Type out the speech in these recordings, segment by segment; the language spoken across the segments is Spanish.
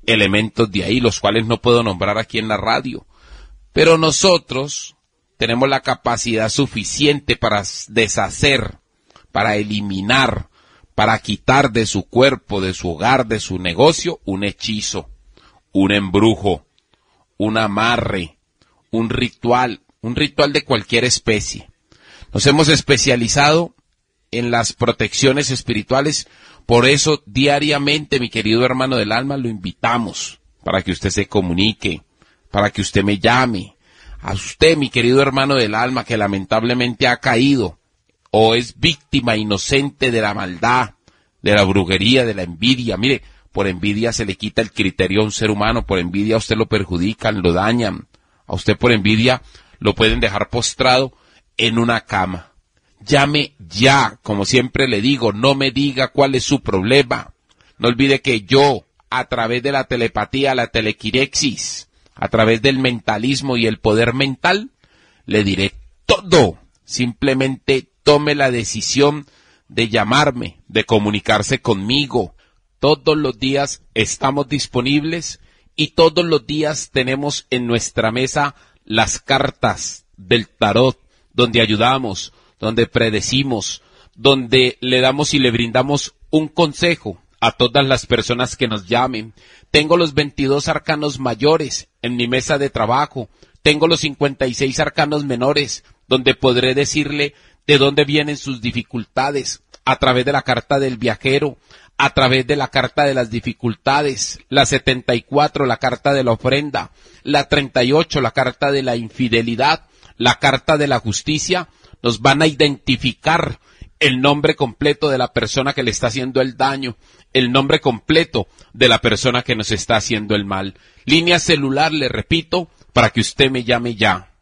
elementos de ahí, los cuales no puedo nombrar aquí en la radio. Pero nosotros tenemos la capacidad suficiente para deshacer, para eliminar, para quitar de su cuerpo, de su hogar, de su negocio, un hechizo, un embrujo, un amarre, un ritual de cualquier especie. Nos hemos especializado en las protecciones espirituales, por eso diariamente, mi querido hermano del alma, lo invitamos para que usted se comunique, para que usted me llame. A usted, mi querido hermano del alma, que lamentablemente ha caído o es víctima inocente de la maldad, de la brujería, de la envidia. Mire, por envidia se le quita el criterio a un ser humano, por envidia a usted lo perjudican, lo dañan. A usted por envidia lo pueden dejar postrado en una cama. Llame ya, como siempre le digo, no me diga cuál es su problema. No olvide que yo, a través de la telepatía, la telequirexis, a través del mentalismo y el poder mental, le diré todo. Simplemente tome la decisión de llamarme, de comunicarse conmigo. Todos los días estamos disponibles y todos los días tenemos en nuestra mesa las cartas del tarot, donde ayudamos, donde predecimos, donde le damos y le brindamos un consejo a todas las personas que nos llamen. Tengo los 22 arcanos mayores en mi mesa de trabajo, tengo los 56 arcanos menores, donde podré decirle de dónde vienen sus dificultades, a través de la carta del viajero, a través de la carta de las dificultades, la 74, la carta de la ofrenda, la 38, la carta de la infidelidad, la carta de la justicia. Nos van a identificar el nombre completo de la persona que le está haciendo el daño, el nombre completo de la persona que nos está haciendo el mal. Línea celular, le repito, para que usted me llame ya.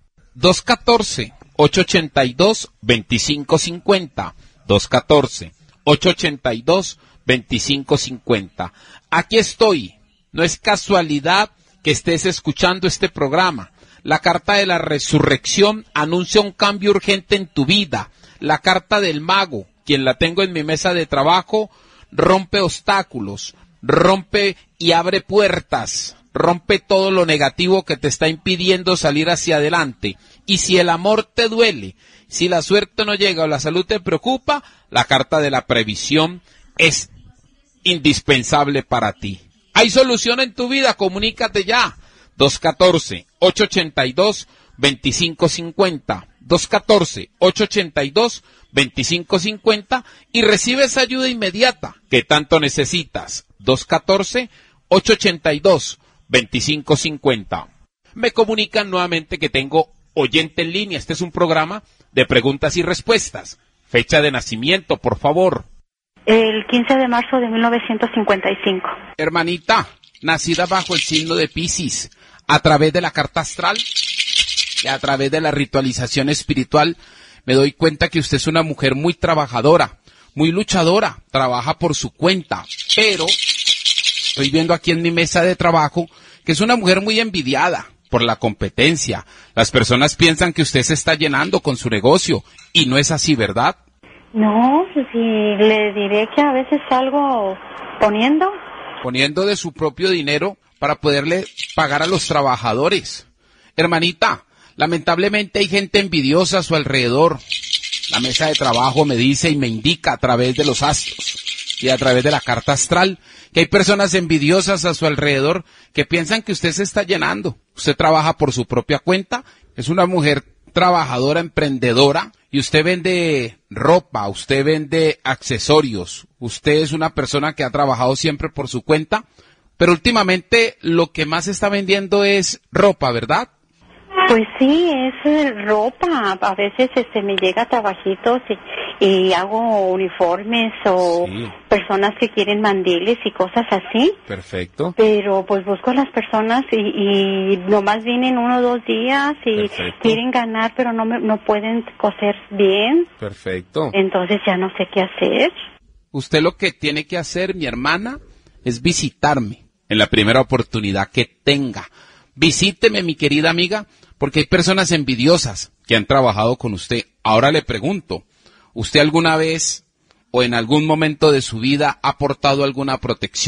214-882-2550. 214-882-2550. Aquí estoy. No es casualidad que estés escuchando este programa. La carta de la resurrección anuncia un cambio urgente en tu vida. La carta del mago, quien la tengo en mi mesa de trabajo, rompe obstáculos, rompe y abre puertas, rompe todo lo negativo que te está impidiendo salir hacia adelante. Y si el amor te duele, si la suerte no llega o la salud te preocupa, la carta de la previsión es indispensable para ti. ¿Hay solución en tu vida? Comunícate ya. 214-882-2550. 214-882-2550 y recibes ayuda inmediata que tanto necesitas. 214-882-2550. Me comunican nuevamente que tengo oyente en línea. Este es un programa de preguntas y respuestas. Fecha de nacimiento, por favor. El 15 de marzo de 1955. Hermanita, nacida bajo el signo de Piscis, a través de la carta astral y a través de la ritualización espiritual, me doy cuenta que usted es una mujer muy trabajadora, muy luchadora, trabaja por su cuenta, pero estoy viendo aquí en mi mesa de trabajo que es una mujer muy envidiada por la competencia. Las personas piensan que usted se está llenando con su negocio y no es así, ¿verdad? No, sí, le diré que a veces salgo poniendo de su propio dinero para poderle pagar a los trabajadores. Hermanita, lamentablemente hay gente envidiosa a su alrededor. La mesa de trabajo me dice y me indica a través de los astros y a través de la carta astral que hay personas envidiosas a su alrededor que piensan que usted se está llenando. Usted trabaja por su propia cuenta, es una mujer trabajadora, emprendedora, y usted vende ropa, usted vende accesorios, usted es una persona que ha trabajado siempre por su cuenta, pero últimamente lo que más está vendiendo es ropa, ¿verdad? Pues sí, es ropa. A veces me llega a trabajitos y hago uniformes o sí, personas que quieren mandiles y cosas así. Perfecto. Pero pues busco a las personas y nomás vienen 1 o 2 días y perfecto, quieren ganar, pero no pueden coser bien. Perfecto. Entonces ya no sé qué hacer. Usted lo que tiene que hacer, mi hermana, es visitarme en la primera oportunidad que tenga. Visíteme, mi querida amiga, porque hay personas envidiosas que han trabajado con usted. Ahora le pregunto, ¿usted alguna vez o en algún momento de su vida ha portado alguna protección,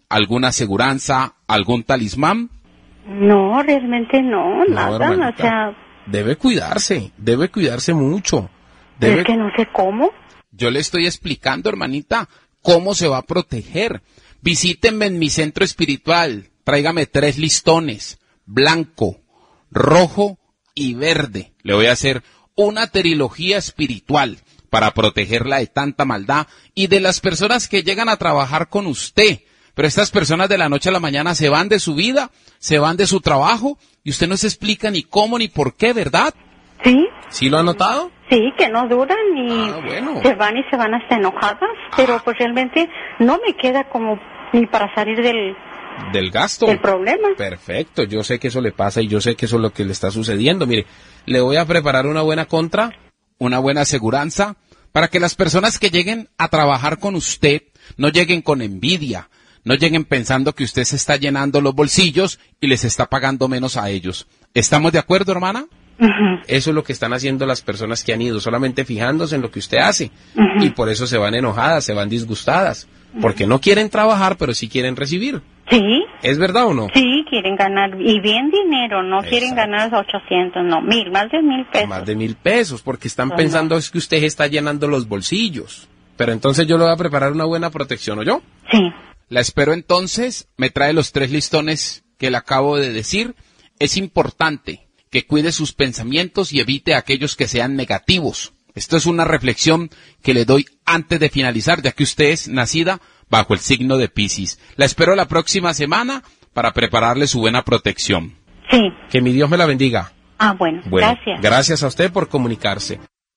alguna aseguranza, algún talismán? No, realmente no, nada, hermanita. O sea... Debe cuidarse mucho. Es que no sé cómo. Yo le estoy explicando, hermanita, cómo se va a proteger. Visítenme en mi centro espiritual, tráigame 3 listones, blanco, rojo y verde. Le voy a hacer una trilogía espiritual para protegerla de tanta maldad y de las personas que llegan a trabajar con usted. Pero estas personas de la noche a la mañana se van de su vida, se van de su trabajo y usted no se explica ni cómo ni por qué, ¿verdad? Sí. ¿Sí lo ha notado? Sí, que no duran y bueno. se van hasta enojadas, pero pues realmente no me queda como ni para salir del gasto. Del problema. Perfecto, yo sé que eso le pasa y yo sé que eso es lo que le está sucediendo. Mire, le voy a preparar una buena contra, una buena aseguranza, para que las personas que lleguen a trabajar con usted no lleguen con envidia, no lleguen pensando que usted se está llenando los bolsillos y les está pagando menos a ellos. ¿Estamos de acuerdo, hermana? Uh-huh. Eso es lo que están haciendo las personas que han ido, solamente fijándose en lo que usted hace. Uh-huh. Y por eso se van enojadas, se van disgustadas, porque no quieren trabajar, pero sí quieren recibir. Sí. ¿Es verdad o no? Sí, quieren ganar, y bien dinero, no quieren ganar 800, no, 1,000, más de 1,000 pesos. Más de 1,000 pesos, porque están pensando es que usted está llenando los bolsillos. Pero entonces yo le voy a preparar una buena protección, ¿o yo? Sí. La espero entonces, me trae los 3 listones que le acabo de decir. Es importante que cuide sus pensamientos y evite aquellos que sean negativos. Esto es una reflexión que le doy antes de finalizar, ya que usted es nacida bajo el signo de Piscis. La espero la próxima semana para prepararle su buena protección. Sí. Que mi Dios me la bendiga. Bueno, gracias. Gracias a usted por comunicarse.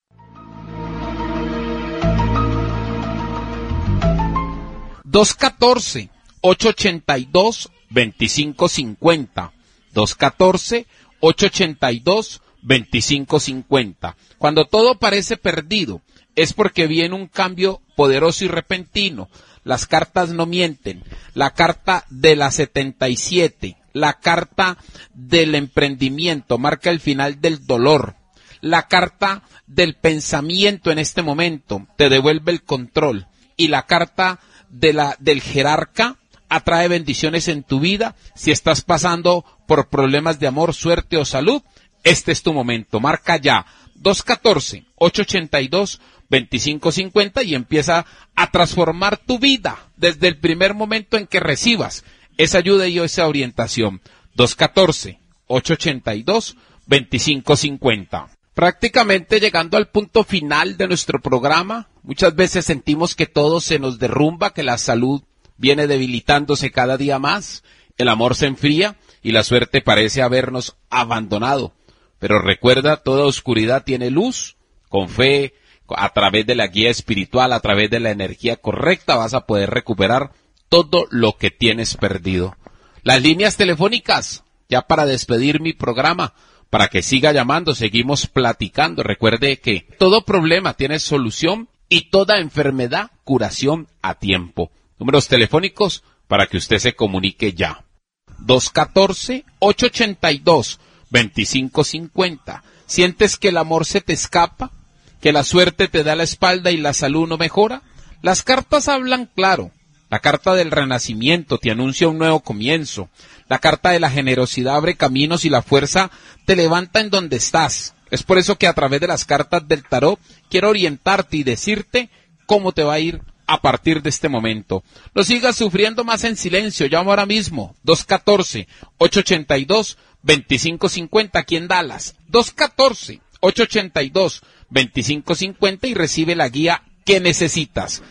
(214-882-2550) 214-882-2550. Cuando todo parece perdido, es porque viene un cambio poderoso y repentino. Las cartas no mienten. La carta de la 77, la carta del emprendimiento, marca el final del dolor. La carta del pensamiento en este momento te devuelve el control. Y la carta del jerarca atrae bendiciones en tu vida. Si estás pasando por problemas de amor, suerte o salud, este es tu momento. Marca ya 214-882-2550 y empieza a transformar tu vida desde el primer momento en que recibas esa ayuda y esa orientación. 214-882-2550. Prácticamente llegando al punto final de nuestro programa, muchas veces sentimos que todo se nos derrumba, que la salud viene debilitándose cada día más, el amor se enfría y la suerte parece habernos abandonado. Pero recuerda, toda oscuridad tiene luz. Con fe, a través de la guía espiritual, a través de la energía correcta, vas a poder recuperar todo lo que tienes perdido. Las líneas telefónicas, ya para despedir mi programa, para que siga llamando, seguimos platicando. Recuerde que todo problema tiene solución y toda enfermedad, curación a tiempo. Números telefónicos para que usted se comunique ya. 214-882-2550. ¿Sientes que el amor se te escapa? ¿Que la suerte te da la espalda y la salud no mejora? Las cartas hablan claro. La carta del renacimiento te anuncia un nuevo comienzo. La carta de la generosidad abre caminos y la fuerza te levanta en donde estás. Es por eso que a través de las cartas del tarot quiero orientarte y decirte cómo te va a ir a partir de este momento. No sigas sufriendo más en silencio. Llamo ahora mismo 214-882-2550 aquí en Dallas. 214-882-2550 y recibe la guía que necesitas.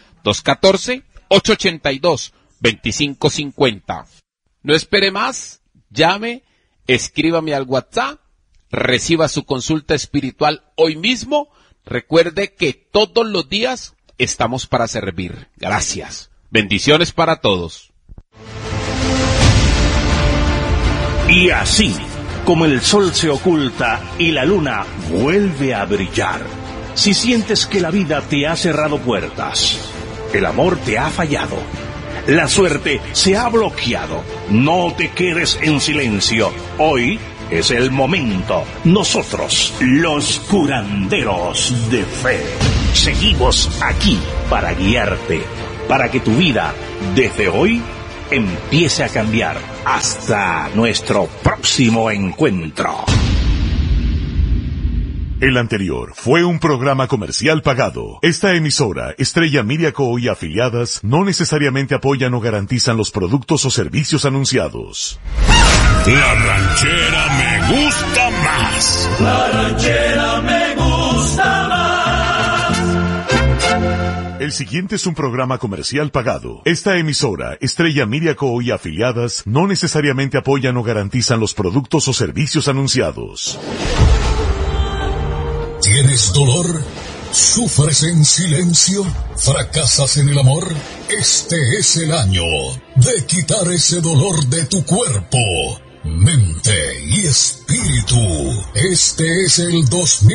214-882-2550. No espere más, llame, escríbame al WhatsApp, reciba su consulta espiritual hoy mismo. Recuerde que todos los días estamos para servir. Gracias. Bendiciones para todos. Y así, como el sol se oculta y la luna vuelve a brillar, si sientes que la vida te ha cerrado puertas, el amor te ha fallado, la suerte se ha bloqueado, no te quedes en silencio. Hoy es el momento. Nosotros, los curanderos de fe, seguimos aquí para guiarte, para que tu vida, desde hoy, empiece a cambiar. Hasta nuestro próximo encuentro. El anterior fue un programa comercial pagado. Esta emisora, Estrella Miriaco y afiliadas, no necesariamente apoyan o garantizan los productos o servicios anunciados. La ranchera me gusta más. La ranchera me gusta más. El siguiente es un programa comercial pagado. Esta emisora, Estrella Miriaco y afiliadas, no necesariamente apoyan o garantizan los productos o servicios anunciados. ¿Tienes dolor? ¿Sufres en silencio? ¿Fracasas en el amor? Este es el año de quitar ese dolor de tu cuerpo, mente y espíritu. Este es el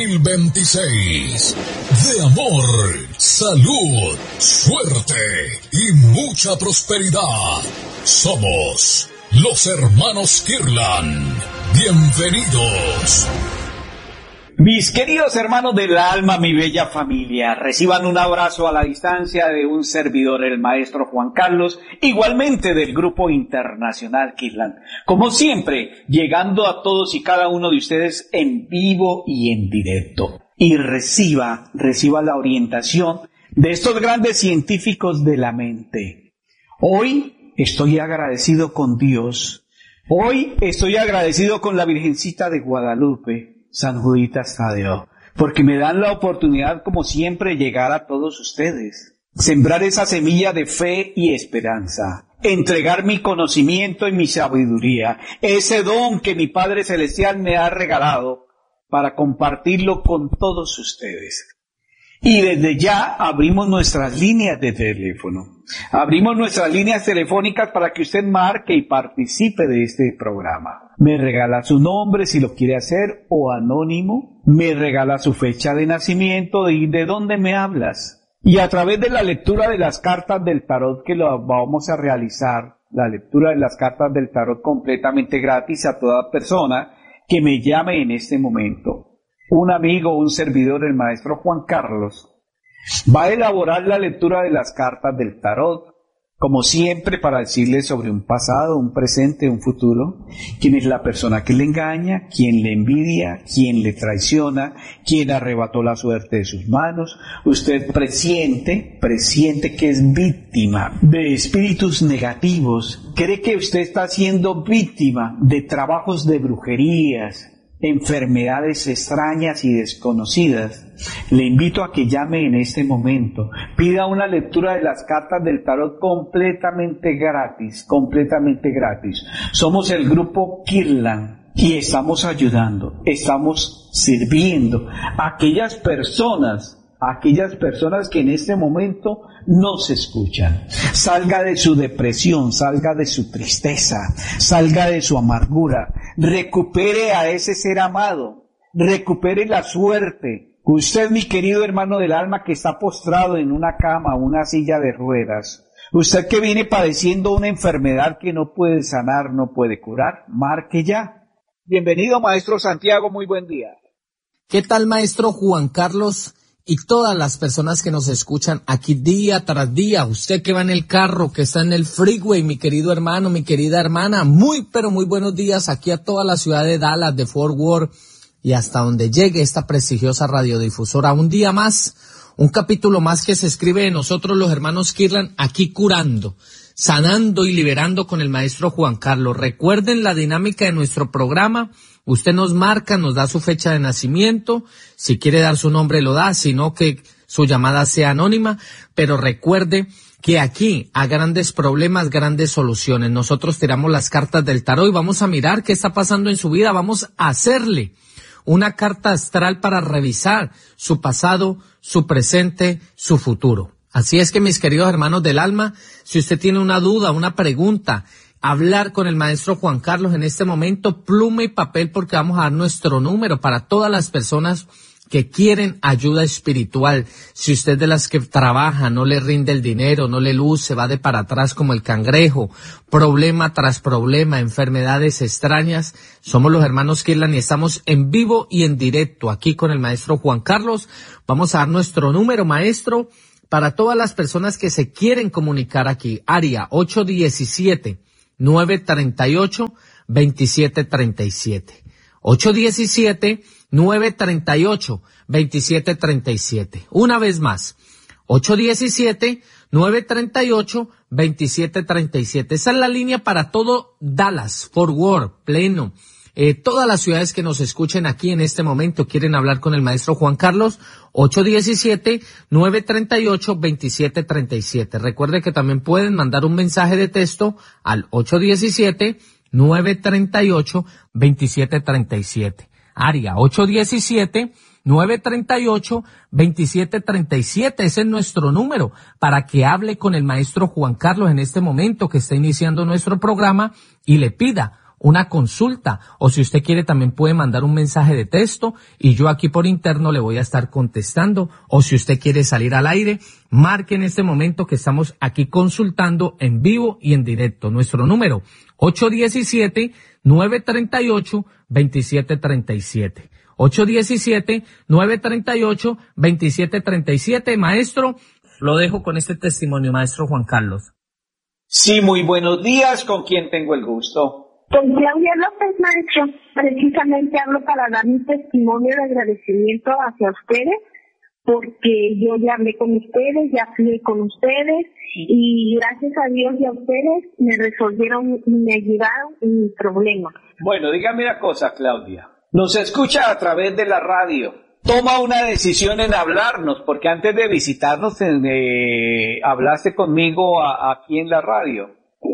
2026 de amor, salud, suerte y mucha prosperidad. Somos los hermanos Kirlan. Bienvenidos. Mis queridos hermanos del alma, mi bella familia, reciban un abrazo a la distancia de un servidor, el maestro Juan Carlos, igualmente del Grupo Internacional Kirlan. Como siempre, llegando a todos y cada uno de ustedes en vivo y en directo. Y reciba la orientación de estos grandes científicos de la mente. Hoy estoy agradecido con Dios. Hoy estoy agradecido con la Virgencita de Guadalupe, San Juditas Tadeo, porque me dan la oportunidad, como siempre, llegar a todos ustedes, sembrar esa semilla de fe y esperanza, entregar mi conocimiento y mi sabiduría, ese don que mi Padre Celestial me ha regalado, para compartirlo con todos ustedes. Y desde ya abrimos nuestras líneas de teléfono. Abrimos nuestras líneas telefónicas para que usted marque y participe de este programa. Me regala su nombre si lo quiere hacer o anónimo. Me regala su fecha de nacimiento y de dónde me hablas. Y a través de la lectura de las cartas del tarot que lo vamos a realizar, la lectura de las cartas del tarot completamente gratis a toda persona que me llame en este momento. Un amigo, un servidor, el maestro Juan Carlos, va a elaborar la lectura de las cartas del tarot, como siempre, para decirle sobre un pasado, un presente, un futuro, quién es la persona que le engaña, quién le envidia, quién le traiciona, quién arrebató la suerte de sus manos. Usted presiente que es víctima de espíritus negativos, cree que usted está siendo víctima de trabajos de brujerías, enfermedades extrañas y desconocidas. Le invito a que llame en este momento, pida una lectura de las cartas del tarot completamente gratis. Somos el grupo Kirlan y estamos ayudando, estamos sirviendo a aquellas personas que en este momento no se escuchan. Salga de su depresión, salga de su tristeza, salga de su amargura, recupere a ese ser amado, recupere la suerte. Usted, mi querido hermano del alma, que está postrado en una cama, una silla de ruedas, usted que viene padeciendo una enfermedad que no puede sanar, no puede curar, marque ya. Bienvenido, maestro Santiago, muy buen día. ¿Qué tal, maestro Juan Carlos? Y todas las personas que nos escuchan aquí día tras día, usted que va en el carro, que está en el freeway, mi querido hermano, mi querida hermana, pero muy buenos días aquí a toda la ciudad de Dallas, de Fort Worth y hasta donde llegue esta prestigiosa radiodifusora. Un día más, un capítulo más que se escribe de nosotros los hermanos Kirlan, aquí curando, sanando y liberando con el maestro Juan Carlos. Recuerden la dinámica de nuestro programa. Usted nos marca, nos da su fecha de nacimiento, si quiere dar su nombre lo da, sino que su llamada sea anónima, pero recuerde que aquí a grandes problemas, grandes soluciones. Nosotros tiramos las cartas del tarot y vamos a mirar qué está pasando en su vida, vamos a hacerle una carta astral para revisar su pasado, su presente, su futuro. Así es que, mis queridos hermanos del alma, si usted tiene una duda, una pregunta, hablar con el maestro Juan Carlos en este momento, pluma y papel, porque vamos a dar nuestro número para todas las personas que quieren ayuda espiritual. Si usted de las que trabaja, no le rinde el dinero, no le luce, va de para atrás como el cangrejo, problema tras problema, enfermedades extrañas, somos los hermanos Kirlan y estamos en vivo y en directo aquí con el maestro Juan Carlos. Vamos a dar nuestro número, maestro, para todas las personas que se quieren comunicar aquí, área 817-938-2737. 817-938-2737. Una vez más, 817-938-2737. Esa es la línea para todo Dallas, Fort Worth, Pleno, todas las ciudades que nos escuchen aquí en este momento quieren hablar con el maestro Juan Carlos. 817-938-2737. Recuerde que también pueden mandar un mensaje de texto al 817-938-2737. Área 817-938-2737. Ese es nuestro número para que hable con el maestro Juan Carlos en este momento que está iniciando nuestro programa y le pida una consulta, o si usted quiere también puede mandar un mensaje de texto y yo aquí por interno le voy a estar contestando, o si usted quiere salir al aire, marque en este momento que estamos aquí consultando en vivo y en directo. Nuestro número 817-938-2737. 817-938-2737. Maestro, lo dejo con este testimonio, maestro Juan Carlos. Sí, muy buenos días. ¿Con quién tengo el gusto? Con Claudia López, maestro. Precisamente hablo para dar mi testimonio de agradecimiento hacia ustedes, porque yo ya hablé con ustedes, ya fui con ustedes, y gracias a Dios y a ustedes me resolvieron, me ayudaron en mi problema. Bueno, dígame una cosa, Claudia. Nos escucha a través de la radio. Toma una decisión en hablarnos, porque antes de visitarnos hablaste conmigo aquí en la radio.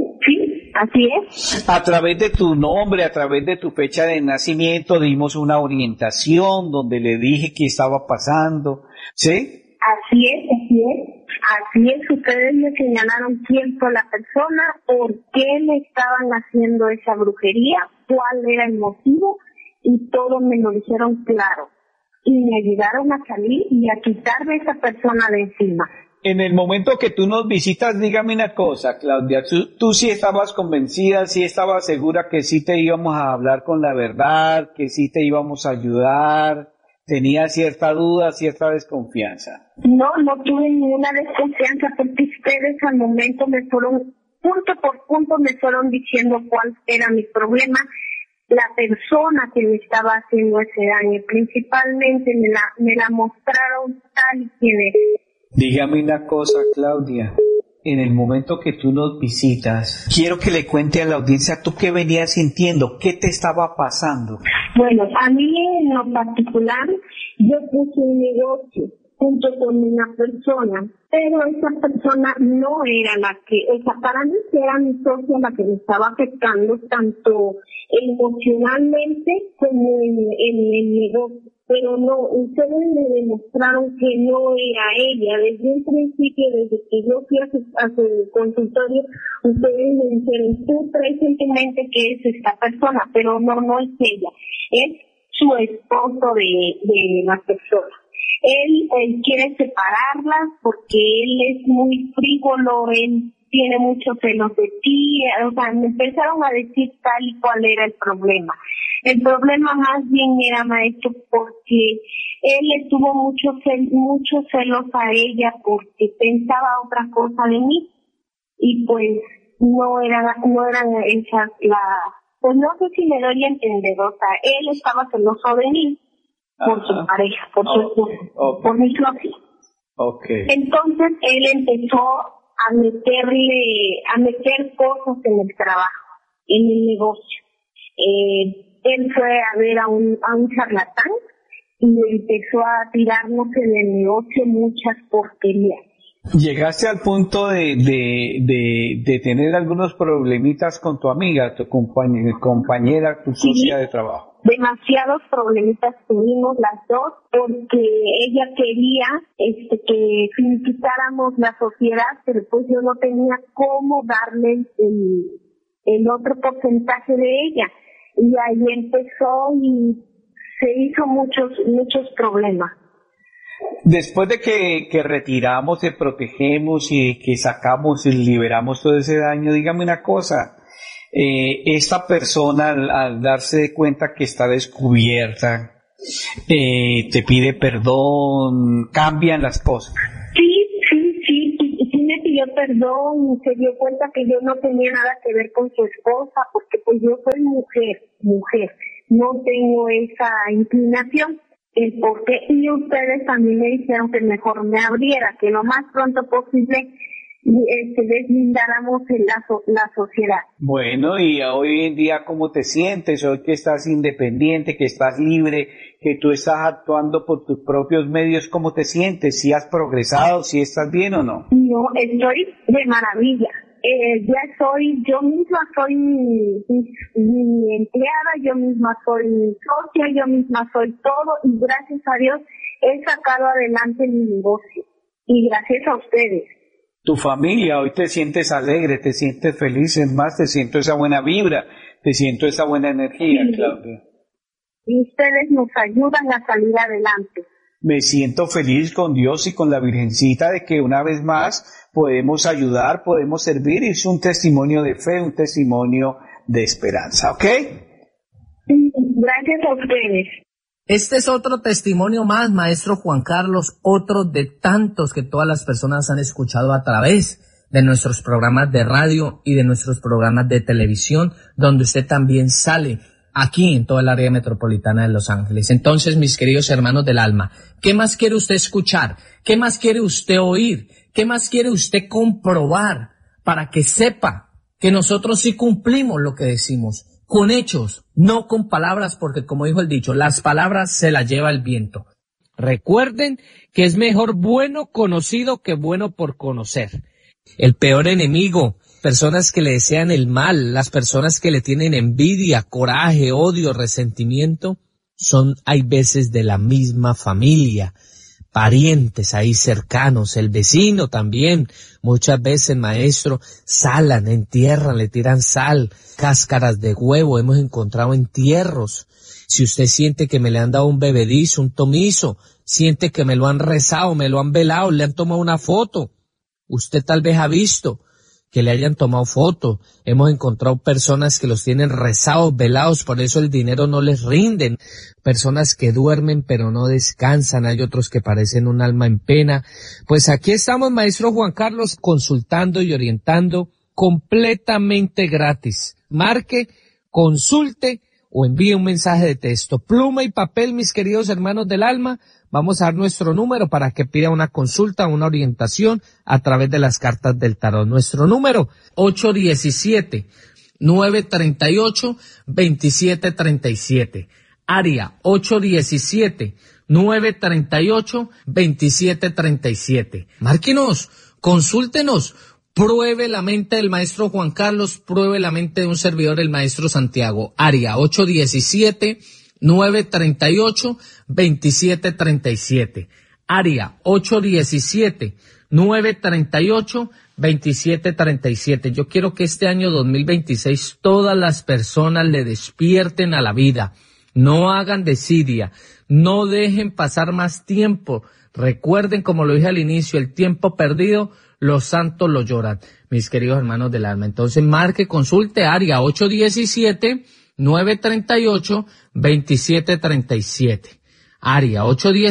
Sí, así es. A través de tu nombre, a través de tu fecha de nacimiento, dimos una orientación donde le dije qué estaba pasando, ¿sí? Así es, así es. Así es, ustedes me señalaron quién fue la persona, por qué le estaban haciendo esa brujería, cuál era el motivo, y todo me lo dijeron claro. Y me ayudaron a salir y a quitarme a esa persona de encima. En el momento que tú nos visitas, dígame una cosa, Claudia, tú sí estabas convencida, sí estabas segura que sí te íbamos a hablar con la verdad, que sí te íbamos a ayudar, tenía cierta duda, cierta desconfianza. No tuve ninguna desconfianza, porque ustedes al momento me fueron, punto por punto me fueron diciendo cuál era mi problema, la persona que me estaba haciendo ese daño, principalmente me la mostraron tal y quien es. Dígame una cosa, Claudia, en el momento que tú nos visitas, quiero que le cuente a la audiencia tú qué venías sintiendo, qué te estaba pasando. Bueno, a mí en lo particular, yo puse un negocio junto con una persona, pero esa persona no era la que, para mí era mi socia la que me estaba afectando tanto emocionalmente como en el negocio. Pero no, ustedes me demostraron que no era ella. Desde un principio, desde que yo fui a su consultorio, ustedes me dijeron, tú traes en tu mente que es esta persona, pero no es ella, es su esposo de la persona. Él quiere separarlas porque él es muy frívolo, él tiene muchos celos de ti, o sea, me empezaron a decir tal y cual era el problema. El problema más bien era, maestro, porque él le tuvo muchos celos a ella porque pensaba otra cosa de mí y pues no eran esas pues no sé si me doy a entender, o sea, él estaba celoso de mí por su pareja, por su esposo, por mi socia. Okay. Entonces él empezó a meter cosas en el trabajo, en el negocio. Él fue a ver a un charlatán y empezó a tirarnos en el negocio muchas porquerías. Llegaste al punto de tener algunos problemitas con tu amiga, tu compañera, tu socia de trabajo. Demasiados problemitas tuvimos las dos porque ella quería que finiquitáramos la sociedad, pero pues yo no tenía cómo darle el otro porcentaje de ella. Y ahí empezó y se hizo muchos problemas. Después de que retiramos, que protegemos y que sacamos y liberamos todo ese daño, dígame una cosa, esta persona al darse cuenta que está descubierta, te pide perdón, cambian las cosas. Sí, pidió perdón, se dio cuenta que yo no tenía nada que ver con su esposa, porque pues yo soy mujer, no tengo esa inclinación. El por qué, y ustedes también me dijeron que mejor me abriera, que lo más pronto posible deslindáramos la sociedad. Bueno, y hoy en día, ¿cómo te sientes? Hoy que estás independiente, que estás libre, que tú estás actuando por tus propios medios, ¿cómo te sientes? ¿Si has progresado, si estás bien o no? No, estoy de maravilla. Yo misma soy mi empleada, yo misma soy mi socia, yo misma soy todo, y gracias a Dios he sacado adelante mi negocio. Y gracias a ustedes. Tu familia, hoy te sientes alegre, te sientes feliz, es más, te siento esa buena vibra, te siento esa buena energía, sí. Claudia. Y ustedes nos ayudan a salir adelante. Me siento feliz con Dios y con la Virgencita de que una vez más podemos ayudar, podemos servir, y es un testimonio de fe, un testimonio de esperanza, ¿ok? Gracias a ustedes. Este es otro testimonio más, maestro Juan Carlos, otro de tantos que todas las personas han escuchado a través de nuestros programas de radio y de nuestros programas de televisión, donde usted también sale aquí en toda el área metropolitana de Los Ángeles. Entonces, mis queridos hermanos del alma, ¿qué más quiere usted escuchar? ¿Qué más quiere usted oír? ¿Qué más quiere usted comprobar para que sepa que nosotros sí cumplimos lo que decimos? Con hechos, no con palabras, porque como dijo el dicho, las palabras se las lleva el viento. Recuerden que es mejor bueno conocido que bueno por conocer. El peor enemigo, personas que le desean el mal, las personas que le tienen envidia, coraje, odio, resentimiento, hay veces de la misma familia, parientes ahí cercanos, el vecino también. Muchas veces, maestro, salan, entierran, le tiran sal, cáscaras de huevo, hemos encontrado entierros. Si usted siente que me le han dado un bebedizo, un tomizo, siente que me lo han rezado, me lo han velado, le han tomado una foto, usted tal vez ha visto que le hayan tomado foto. Hemos encontrado personas que los tienen rezados, velados, por eso el dinero no les rinden. Personas que duermen pero no descansan, hay otros que parecen un alma en pena. Pues aquí estamos, maestro Juan Carlos, consultando y orientando completamente gratis. Marque, consulte o envíe un mensaje de texto. Pluma y papel, mis queridos hermanos del alma. Vamos a dar nuestro número para que pida una consulta, una orientación a través de las cartas del tarot. Nuestro número, 817-938-2737. Área 817-938-2737. Márquenos, consúltenos, pruebe la mente del maestro Juan Carlos, pruebe la mente de un servidor, el maestro Santiago. Área 817-938-2737. Área 817-938-2737. Yo quiero que este año 2026 todas las personas le despierten a la vida. No hagan desidia, no dejen pasar más tiempo. Recuerden, como lo dije al inicio, el tiempo perdido, los santos lo lloran, mis queridos hermanos del alma. Entonces, marque, consulte, área 817-938-2737. Área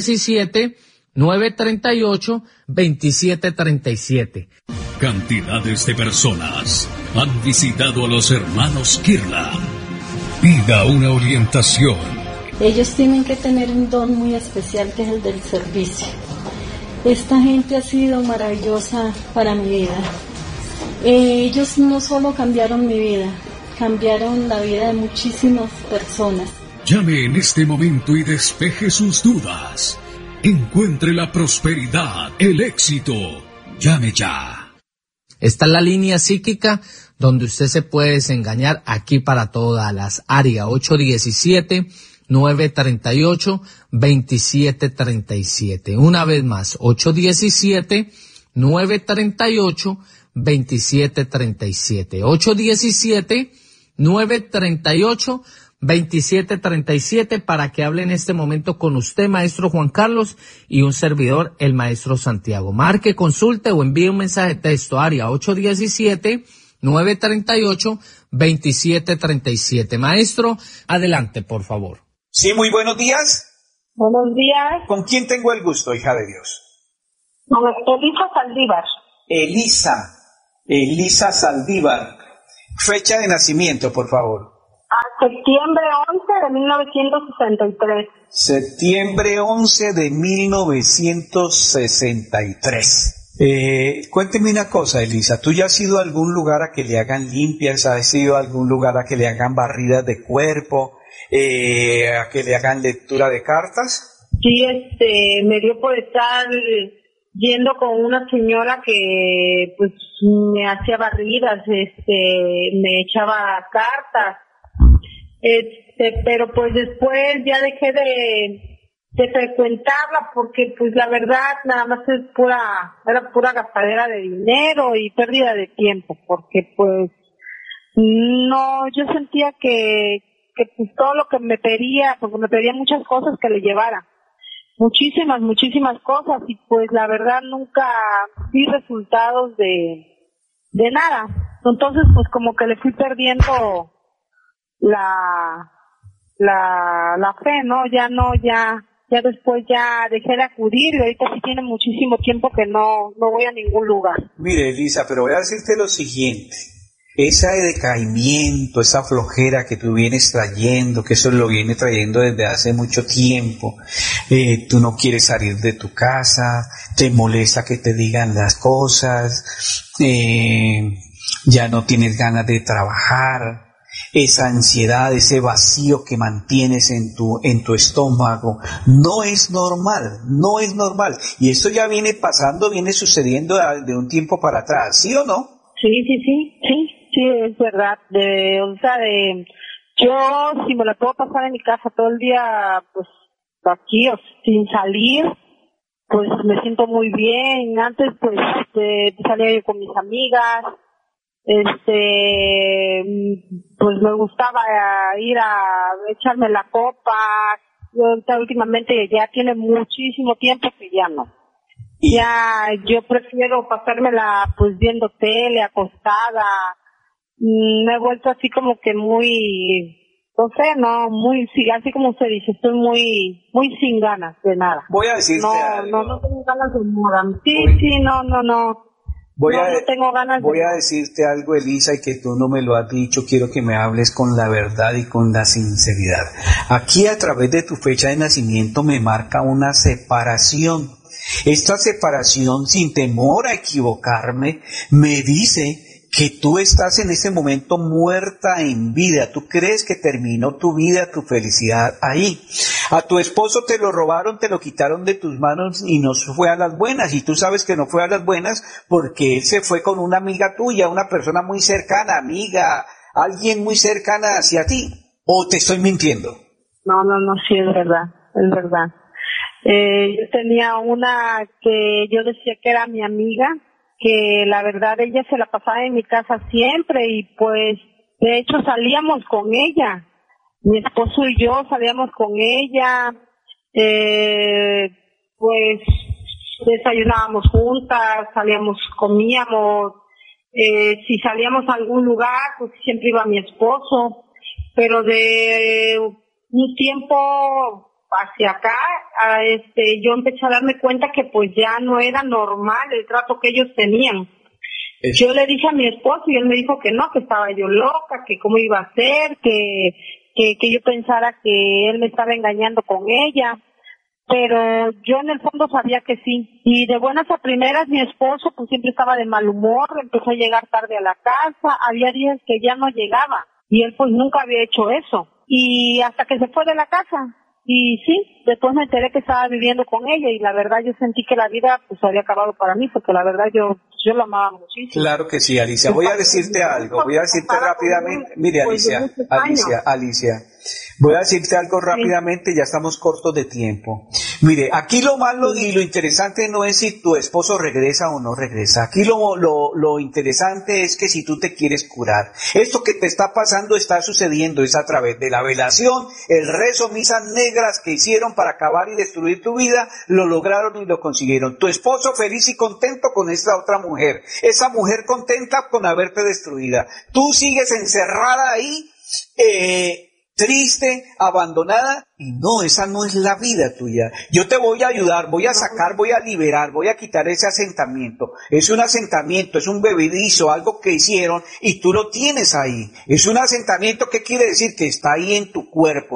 817-938-2737. Cantidades de personas han visitado a los hermanos Kirla. Pida una orientación. Ellos tienen que tener un don muy especial, que es el del servicio. Esta gente ha sido maravillosa para mi vida. Ellos no solo cambiaron mi vida, cambiaron la vida de muchísimas personas. Llame en este momento y despeje sus dudas. Encuentre la prosperidad, el éxito. Llame ya. Esta es la línea psíquica donde usted se puede desengañar, aquí para todas las áreas. 817-938-2737. Una vez más, 817-938-2737. 817-938-2737 para que hable en este momento con usted, maestro Juan Carlos, y un servidor, el maestro Santiago. Marque, consulte o envíe un mensaje de texto, área 817-938-2737. Maestro, adelante, por favor. Sí, muy buenos días. Buenos días. ¿Con quién tengo el gusto, hija de Dios? Elisa Saldívar. Elisa Saldívar. Fecha de nacimiento, por favor. Septiembre 11 de 1963. Septiembre 11 de 1963. Cuénteme una cosa, Elisa, ¿tú ya has ido a algún lugar a que le hagan limpias? ¿Has ido a algún lugar a que le hagan barridas de cuerpo? ¿A que le hagan lectura de cartas? Sí, me dio por estar yendo con una señora que pues me hacía barridas, me echaba cartas, pero pues después ya dejé de frecuentarla porque pues la verdad nada más era pura gastadera de dinero y pérdida de tiempo, porque pues no, yo sentía que pues todo lo que me pedía, porque me pedía muchas cosas que le llevara, muchísimas cosas, y pues la verdad nunca vi resultados de nada. Entonces pues como que le fui perdiendo la fe, ¿no? Ya después ya dejé de acudir, y ahorita sí tiene muchísimo tiempo que no voy a ningún lugar. Mire, Elisa, pero voy a decirte lo siguiente. Ese decaimiento, esa flojera que tú vienes trayendo, que eso lo viene trayendo desde hace mucho tiempo, tú no quieres salir de tu casa, te molesta que te digan las cosas, ya no tienes ganas de trabajar, esa ansiedad, ese vacío que mantienes en tu estómago, no es normal, y esto ya viene sucediendo de un tiempo para atrás, ¿sí o no? Sí, es verdad. Yo si me la puedo pasar en mi casa todo el día, pues aquí o sin salir, pues me siento muy bien. Antes pues salía yo con mis amigas, pues me gustaba ir a echarme la copa. Yo últimamente ya tiene muchísimo tiempo que ya no. Ya yo prefiero pasármela pues viendo tele, acostada. Me he vuelto así como que muy, sí, así como se dice, estoy muy sin ganas de nada. Voy a decirte algo. No tengo ganas de nada. No tengo ganas Voy a decirte algo, Elisa, y que tú no me lo has dicho, quiero que me hables con la verdad y con la sinceridad. Aquí a través de tu fecha de nacimiento me marca una separación. Esta separación, sin temor a equivocarme, me dice que tú estás en ese momento muerta en vida. Tú crees que terminó tu vida, tu felicidad ahí. A tu esposo te lo robaron, te lo quitaron de tus manos y no fue a las buenas. Y tú sabes que no fue a las buenas porque él se fue con una amiga tuya, una persona muy cercana, amiga, alguien muy cercana hacia ti. ¿O te estoy mintiendo? No, sí, es verdad. Yo tenía una que yo decía que era mi amiga, que la verdad ella se la pasaba en mi casa siempre, y pues de hecho salíamos con ella, mi esposo y yo salíamos con ella, pues desayunábamos juntas, comíamos, si salíamos a algún lugar pues siempre iba mi esposo, pero de un tiempo hacia acá, yo empecé a darme cuenta que pues ya no era normal el trato que ellos tenían. Yo le dije a mi esposo y él me dijo que no, que estaba yo loca, que cómo iba a ser, que yo pensara que él me estaba engañando con ella, pero yo en el fondo sabía que sí. Y de buenas a primeras mi esposo pues siempre estaba de mal humor, empezó a llegar tarde a la casa, había días que ya no llegaba y él pues nunca había hecho eso. Y hasta que se fue de la casa. Y sí, después me enteré que estaba viviendo con ella y la verdad yo sentí que la vida pues había acabado para mí, porque la verdad yo la amaba muchísimo. Claro que sí, Alicia. Voy a decirte algo, rápidamente. Mire, Alicia, voy a decirte algo rápidamente, ya estamos cortos de tiempo. Mire, aquí lo malo y lo interesante no es si tu esposo regresa o no regresa. Aquí lo interesante es que si tú te quieres curar. Esto que te está pasando está sucediendo, es a través de la velación, el rezo, misas negras que hicieron para acabar y destruir tu vida, lo lograron y lo consiguieron. Tu esposo feliz y contento con esta otra mujer. Esa mujer contenta con haberte destruida. Tú sigues encerrada ahí, triste, abandonada, y no, esa no es la vida tuya. Yo te voy a ayudar, voy a sacar, voy a liberar, voy a quitar ese asentamiento. Es un asentamiento, es un bebedizo, algo que hicieron y tú lo tienes ahí. Es un asentamiento, ¿qué quiere decir? Que está ahí en tu cuerpo,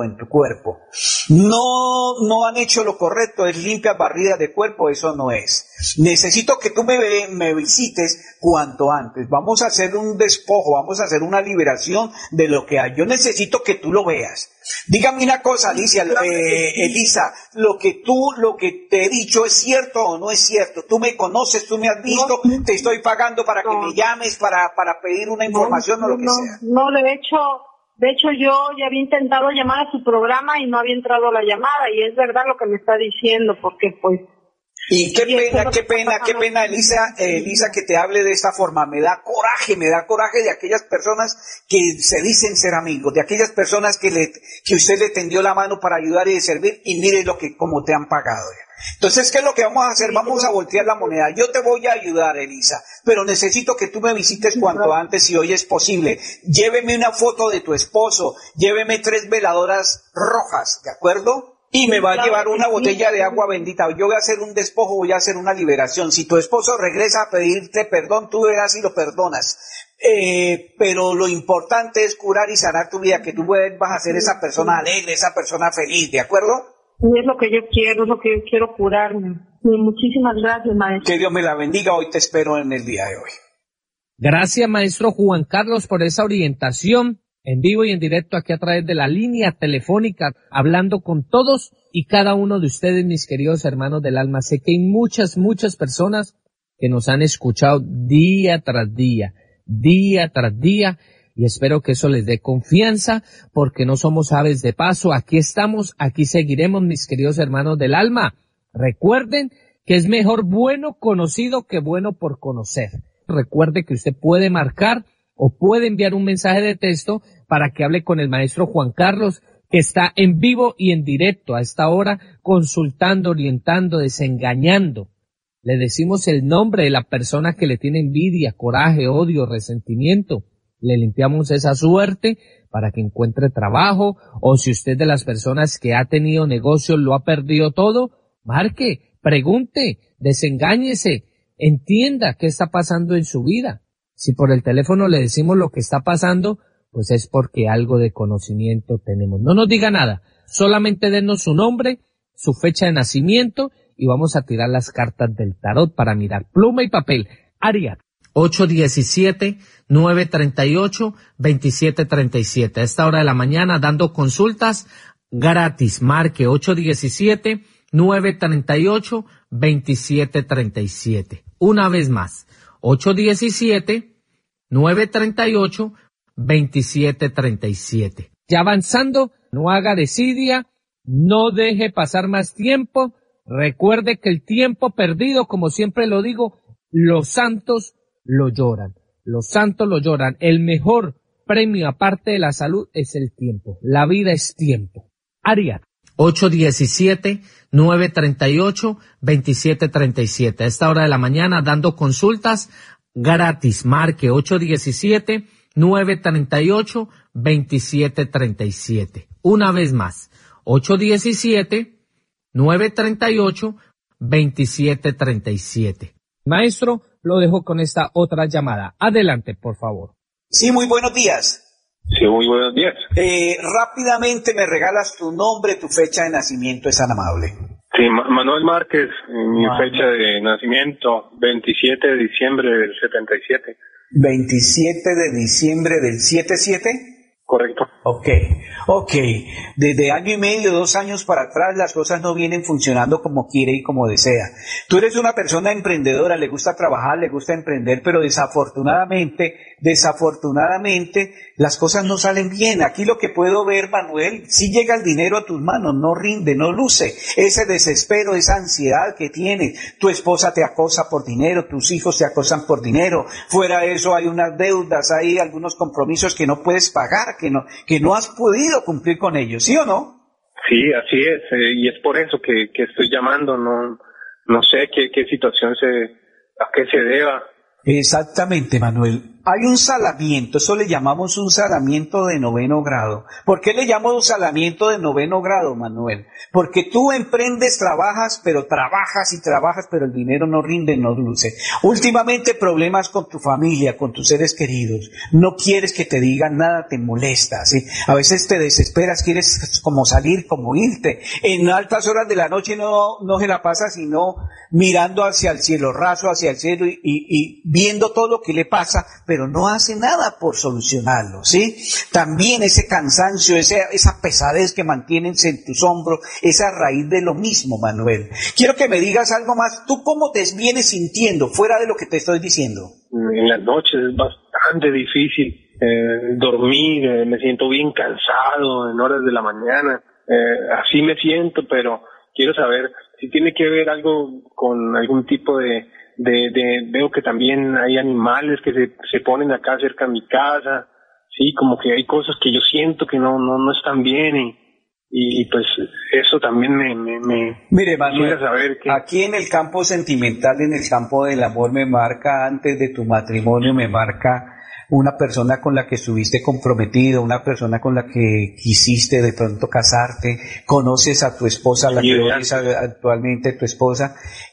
No han hecho lo correcto, es limpias barridas de cuerpo, eso no es. Necesito que tú me visites cuanto antes. Vamos a hacer un despojo, vamos a hacer una liberación de lo que hay. Yo necesito que tú lo veas. Dígame una cosa, Elisa, lo que te he dicho es cierto o no es cierto. Tú me conoces, tú me has visto, te estoy pagando para que me llames, para pedir una información o lo que sea. No, de hecho yo ya había intentado llamar a su programa y no había entrado la llamada, y es verdad lo que me está diciendo, porque pues... Y qué pena, Elisa, que te hable de esta forma. Me da coraje de aquellas personas que se dicen ser amigos, de aquellas personas que usted le tendió la mano para ayudar y de servir, y mire cómo te han pagado. Entonces, ¿qué es lo que vamos a hacer? Vamos a voltear la moneda. Yo te voy a ayudar, Elisa, pero necesito que tú me visites cuanto antes, si hoy es posible. Lléveme una foto de tu esposo, lléveme 3 veladoras rojas, ¿de acuerdo? Y me va a llevar una botella de agua bendita. Yo voy a hacer un despojo, voy a hacer una liberación. Si tu esposo regresa a pedirte perdón, tú verás si lo perdonas. Pero lo importante es curar y sanar tu vida, que tú vas a ser esa persona alegre, esa persona feliz, ¿de acuerdo? Y es lo que yo quiero curarme. Y muchísimas gracias, maestro. Que Dios me la bendiga, hoy te espero en el día de hoy. Gracias, maestro Juan Carlos, por esa orientación. En vivo y en directo aquí a través de la línea telefónica, hablando con todos y cada uno de ustedes, mis queridos hermanos del alma. Sé que hay muchas personas que nos han escuchado día tras día, y espero que eso les dé confianza, porque no somos aves de paso. Aquí estamos, aquí seguiremos, mis queridos hermanos del alma. Recuerden que es mejor bueno conocido que bueno por conocer. Recuerde que usted puede marcar o puede enviar un mensaje de texto para que hable con el maestro Juan Carlos, que está en vivo y en directo a esta hora, consultando, orientando, desengañando. Le decimos el nombre de la persona que le tiene envidia, coraje, odio, resentimiento. Le limpiamos esa suerte para que encuentre trabajo, o si usted de las personas que ha tenido negocios lo ha perdido todo, marque, pregunte, desengáñese, entienda qué está pasando en su vida. Si por el teléfono le decimos lo que está pasando, pues es porque algo de conocimiento tenemos. No nos diga nada, solamente denos su nombre, su fecha de nacimiento y vamos a tirar las cartas del tarot para mirar. Pluma y papel. Ariad. 817-938-2737. A esta hora de la mañana dando consultas gratis. Marque 817-938-2737. Una vez más. 817-938-2737. Ya avanzando, no haga desidia, no deje pasar más tiempo. Recuerde que el tiempo perdido, como siempre lo digo, los santos lo lloran. Los santos lo lloran. El mejor premio aparte de la salud es el tiempo. La vida es tiempo. Ariad. 817-938-2737. A esta hora de la mañana dando consultas gratis. Marque 817-938-2737. Una vez más. 817-938-2737. Maestro, lo dejo con esta otra llamada. Adelante, por favor. Sí, muy buenos días. Sí, muy buenos días. Rápidamente me regalas tu nombre, tu fecha de nacimiento, es tan amable. Sí, Manuel Márquez, mi fecha de nacimiento, 27 de diciembre del 77. 27 de diciembre del 77. Correcto. Ok. Desde año y medio, 2 años para atrás, las cosas no vienen funcionando como quiere y como desea. Tú eres una persona emprendedora, le gusta trabajar, le gusta emprender, pero desafortunadamente, las cosas no salen bien. Aquí lo que puedo ver, Manuel, si llega el dinero a tus manos, no rinde, no luce. Ese desespero, esa ansiedad que tienes. Tu esposa te acosa por dinero, tus hijos te acosan por dinero. Fuera de eso hay unas deudas, hay algunos compromisos que no puedes pagar, que no has podido cumplir con ellos, ¿sí o no? Sí, así es, y es por eso que estoy llamando. No sé qué situación a qué se deba, Exactamente, Manuel. Hay un salamiento, eso le llamamos un salamiento de 9º grado. ¿Por qué le llamo un salamiento de 9º grado, Manuel? Porque tú emprendes, trabajas, pero el dinero no rinde, no luce. Últimamente problemas con tu familia, con tus seres queridos. No quieres que te digan nada, te molesta, ¿sí? A veces te desesperas, quieres como salir, como irte. En altas horas de la noche no se la pasa sino mirando hacia el cielo, raso hacia el cielo y viendo todo lo que le pasa, pero no hace nada por solucionarlo, ¿sí? También ese cansancio, esa pesadez que mantienes en tus hombros, esa raíz de lo mismo, Manuel. Quiero que me digas algo más. ¿Tú cómo te vienes sintiendo fuera de lo que te estoy diciendo? En las noches es bastante difícil dormir, me siento bien cansado en horas de la mañana, así me siento, pero quiero saber si tiene que ver algo con algún tipo de veo que también hay animales que se ponen acá cerca de mi casa, sí, como que hay cosas que yo siento que no están bien y pues eso también Mire, Manuel, saber que aquí en el campo sentimental, en el campo del amor, me marca antes de tu matrimonio, me marca una persona con la que estuviste comprometido, una persona con la que quisiste de pronto casarte, conoces a tu esposa, la que es actualmente tu esposa,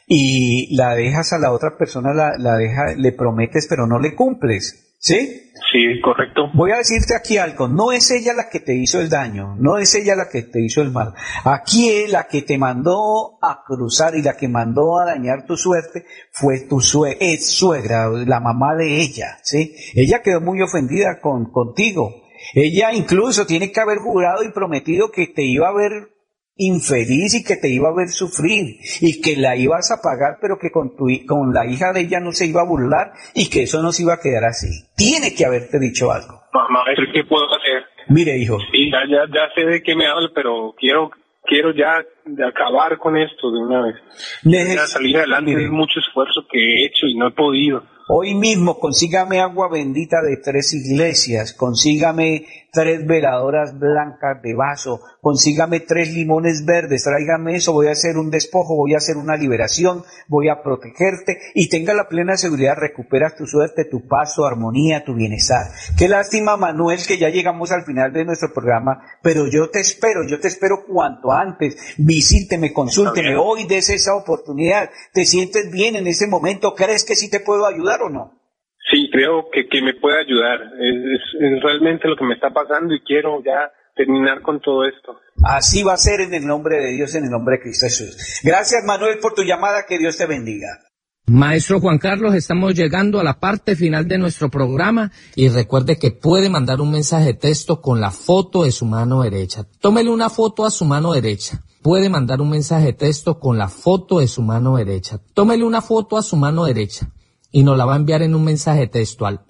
y la dejas a la otra persona, le prometes pero no le cumples, ¿sí? Sí, correcto. Voy a decirte aquí algo, no es ella la que te hizo el daño, no es ella la que te hizo el mal. Aquí la que te mandó a cruzar y la que mandó a dañar tu suerte fue tu suegra, la mamá de ella, ¿sí? Ella quedó muy ofendida contigo. Ella incluso tiene que haber jurado y prometido que te iba a ver infeliz y que te iba a ver sufrir y que la ibas a pagar, pero que con la hija de ella no se iba a burlar y que eso no se iba a quedar así. Tiene que haberte dicho algo. Maestro, ¿qué puedo hacer? Mire, hijo. Sí, ya sé de qué me habla, pero quiero ya de acabar con esto de una vez. Ya salir adelante. Mire, es mucho esfuerzo que he hecho y no he podido. Hoy mismo consígame agua bendita de 3 iglesias, consígame 3 veladoras blancas de vaso, consígame 3 limones verdes, tráigame eso, voy a hacer un despojo, voy a hacer una liberación, voy a protegerte y tenga la plena seguridad, recuperas tu suerte, tu paz, tu armonía, tu bienestar. Qué lástima, Manuel, que ya llegamos al final de nuestro programa, pero yo te espero cuanto antes, visíteme, consúlteme, hoy des esa oportunidad, te sientes bien en ese momento, ¿crees que sí te puedo ayudar o no? Sí, creo que me puede ayudar. Es realmente lo que me está pasando y quiero ya terminar con todo esto. Así va a ser en el nombre de Dios, en el nombre de Cristo Jesús. Gracias, Manuel, por tu llamada. Que Dios te bendiga. Maestro Juan Carlos, estamos llegando a la parte final de nuestro programa y recuerde que puede mandar un mensaje de texto con la foto de su mano derecha. Tómele una foto a su mano derecha. Puede mandar un mensaje de texto con la foto de su mano derecha. Tómele una foto a su mano derecha y nos la va a enviar en un mensaje de texto al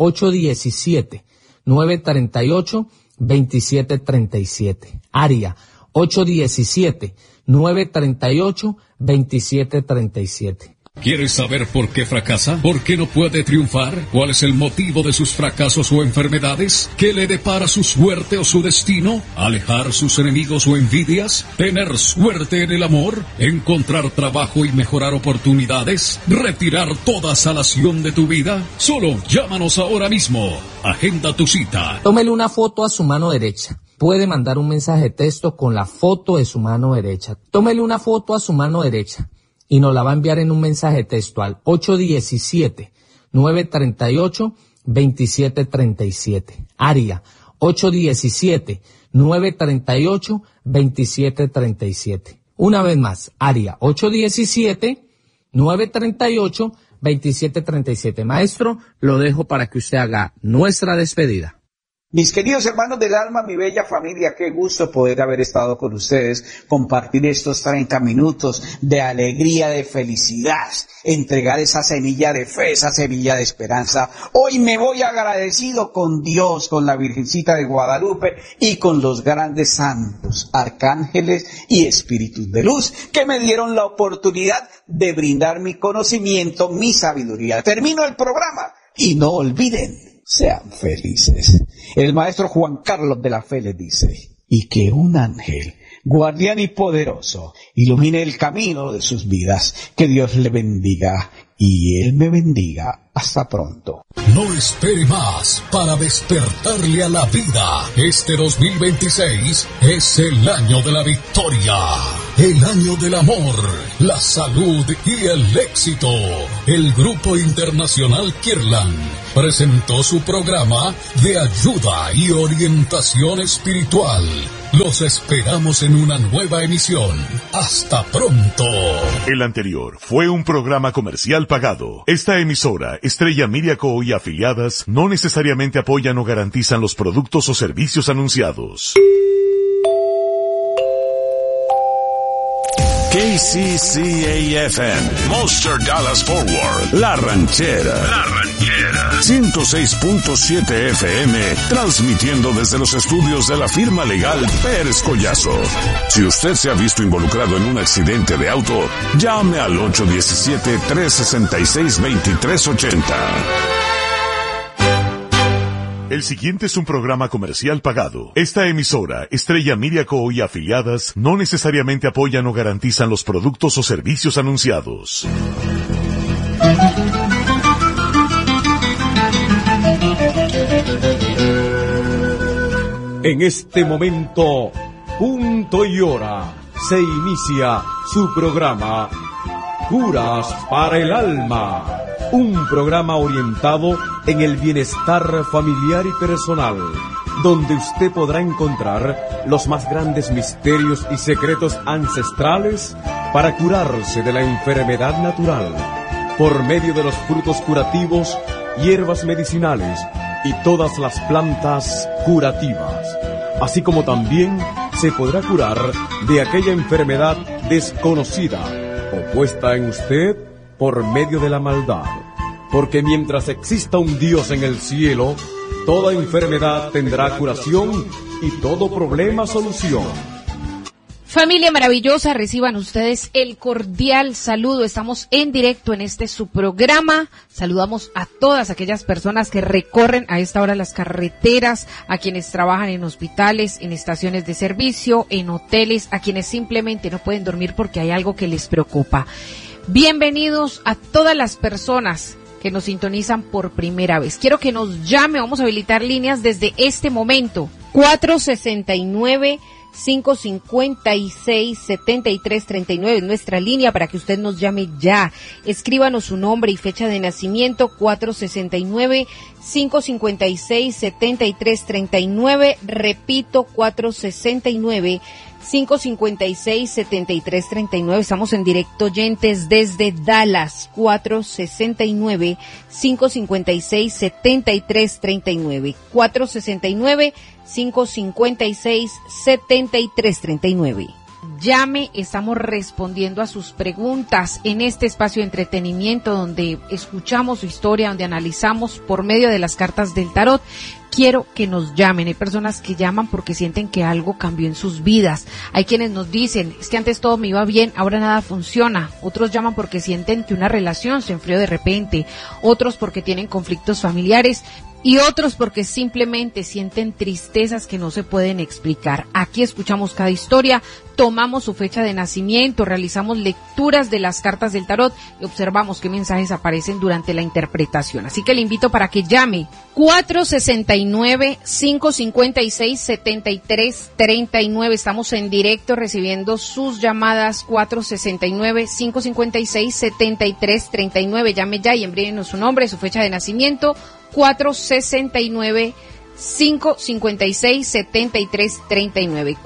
817-938-2737. Área 817-938-2737. ¿Quieres saber por qué fracasa? ¿Por qué no puede triunfar? ¿Cuál es el motivo de sus fracasos o enfermedades? ¿Qué le depara su suerte o su destino? ¿Alejar sus enemigos o envidias? ¿Tener suerte en el amor? ¿Encontrar trabajo y mejorar oportunidades? ¿Retirar toda salación de tu vida? Solo llámanos ahora mismo. Agenda tu cita. Tómele una foto a su mano derecha. Puede mandar un mensaje de texto con la foto de su mano derecha. Tómele una foto a su mano derecha y nos la va a enviar en un mensaje de texto al 817-938-2737. Área 817-938-2737. Una vez más, área 817-938-2737. Maestro, lo dejo para que usted haga nuestra despedida. Mis queridos hermanos del alma, mi bella familia, qué gusto poder haber estado con ustedes, compartir estos 30 minutos de alegría, de felicidad, entregar esa semilla de fe, esa semilla de esperanza. Hoy me voy agradecido con Dios, con la Virgencita de Guadalupe y con los grandes santos, arcángeles y espíritus de luz que me dieron la oportunidad de brindar mi conocimiento, mi sabiduría. Termino el programa y no olviden, sean felices. El maestro Juan Carlos de la Fe les dice, y que un ángel, guardián y poderoso, ilumine el camino de sus vidas. Que Dios le bendiga. y Él me bendiga. Hasta pronto. No espere más para despertarle a la vida. Este 2026 es el año de la victoria, el año del amor, la salud y el éxito. El Grupo Internacional Kirlan presentó su programa de ayuda y orientación espiritual. Los esperamos en una nueva emisión. Hasta pronto. El anterior fue un programa comercial pagado. Esta emisora, Estrella Miriaco y afiliadas, no necesariamente apoyan o garantizan los productos o servicios anunciados. KCCA-FM, Monster Dallas Forward, La Ranchera, 106.7 FM, transmitiendo desde los estudios de la firma legal Pérez Collazo. Si usted se ha visto involucrado en un accidente de auto, llame al 817-366-2380. El siguiente es un programa comercial pagado. Esta emisora, Estrella Miriaco y afiliadas, no necesariamente apoyan o garantizan los productos o servicios anunciados. En este momento, punto y hora, se inicia su programa Curas para el Alma, un programa orientado en el bienestar familiar y personal, donde usted podrá encontrar los más grandes misterios y secretos ancestrales para curarse de la enfermedad natural, por medio de los frutos curativos, hierbas medicinales y todas las plantas curativas, así como también se podrá curar de aquella enfermedad desconocida o puesta en usted por medio de la maldad. Porque mientras exista un Dios en el cielo, toda enfermedad tendrá curación y todo problema solución. Familia maravillosa, reciban ustedes el cordial saludo. Estamos en directo en su programa. Saludamos a todas aquellas personas que recorren a esta hora las carreteras, a quienes trabajan en hospitales, en estaciones de servicio, en hoteles, a quienes simplemente no pueden dormir porque hay algo que les preocupa. Bienvenidos a todas las personas que nos sintonizan por primera vez. Quiero que nos llame, vamos a habilitar líneas desde este momento. 469-556-7339 es nuestra línea para que usted nos llame ya. Escríbanos su nombre y fecha de nacimiento, 469-556-7339. Repito, 469-556-7339. Estamos en directo, oyentes, desde Dallas, 469-556-7339. 469-556-7339. Llame, estamos respondiendo a sus preguntas en este espacio de entretenimiento donde escuchamos su historia, donde analizamos por medio de las cartas del tarot. Quiero que nos llamen. Hay personas que llaman porque sienten que algo cambió en sus vidas. Hay quienes nos dicen, es que antes todo me iba bien, ahora nada funciona. Otros llaman porque sienten que una relación se enfrió de repente. Otros porque tienen conflictos familiares. Y otros porque simplemente sienten tristezas que no se pueden explicar. Aquí escuchamos cada historia, tomamos su fecha de nacimiento, realizamos lecturas de las cartas del tarot y observamos qué mensajes aparecen durante la interpretación. Así que le invito para que llame 469-556-7339. Estamos en directo recibiendo sus llamadas, 469-556-7339. Llame ya y envíenos su nombre, su fecha de nacimiento. 469-556-7339.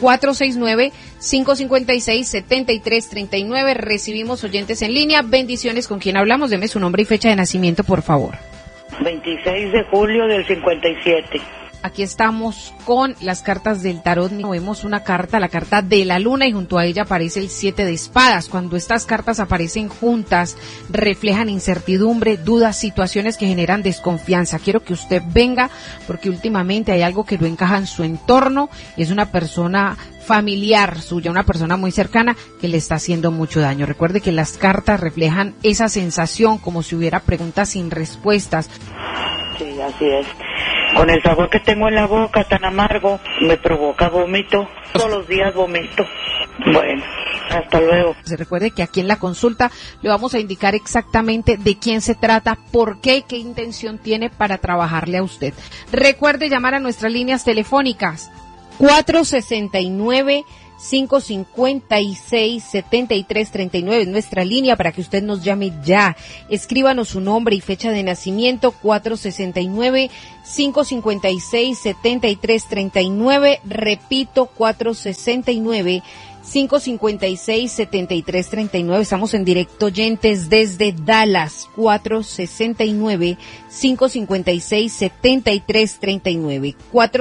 469-556-7339. Recibimos oyentes en línea. Bendiciones. ¿Con quién hablamos? Deme su nombre y fecha de nacimiento, por favor. 26 de julio del 57. Aquí estamos con las cartas del tarot. Vemos una carta, la carta de la luna, y junto a ella aparece el 7 de espadas. Cuando estas cartas aparecen juntas, reflejan incertidumbre, dudas, situaciones que generan desconfianza. Quiero que usted venga porque últimamente hay algo que no encaja en su entorno. Es una persona familiar suya, una persona muy cercana que le está haciendo mucho daño. Recuerde que las cartas reflejan esa sensación como si hubiera preguntas sin respuestas. Sí, así es. Con el sabor que tengo en la boca tan amargo, me provoca vómito. Todos los días vomito. Bueno, Hasta luego. Se recuerde que aquí en la consulta le vamos a indicar exactamente de quién se trata, por qué, qué intención tiene para trabajarle a usted. Recuerde llamar a nuestras líneas telefónicas 469-556-7339 es nuestra línea para que usted nos llame ya. Escríbanos su nombre y fecha de nacimiento, 469-556-7339. Repito, 469-556-7339. Estamos en directo oyentes desde Dallas, 469-556-7339.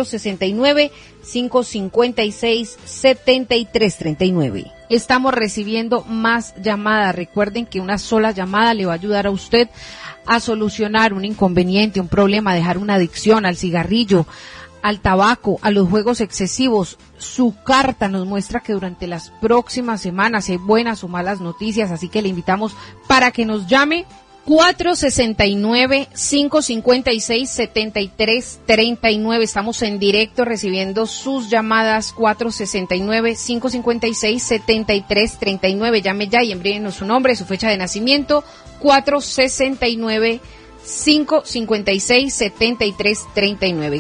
469-556-7339. Estamos recibiendo más llamadas. Recuerden que una sola llamada le va a ayudar a usted a solucionar un inconveniente, un problema, dejar una adicción al cigarrillo, al tabaco, a los juegos excesivos. Su carta nos muestra que durante las próximas semanas hay buenas o malas noticias, así que le invitamos para que nos llame 469-556-7339. Estamos en directo recibiendo sus llamadas, 469-556-7339. Llame ya y envíenos su nombre, su fecha de nacimiento, 469-556-7339.